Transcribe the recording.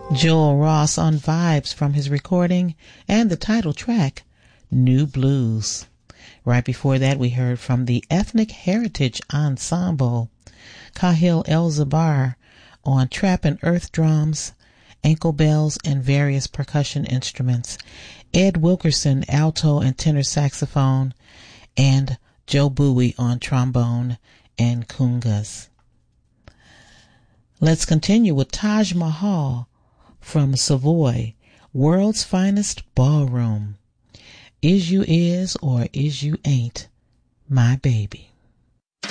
Joel Ross on Vibes from his recording and the title track, New Blues. Right before that, we heard from the Ethnic Heritage Ensemble, Kahil El-Zabar on trap and earth drums, ankle bells, and various percussion instruments, Ed Wilkerson, alto and tenor saxophone, and Joe Bowie on trombone and congas. Let's continue with Taj Mahal from Savoy, World's Finest Ballroom. Is you is or is you ain't my baby?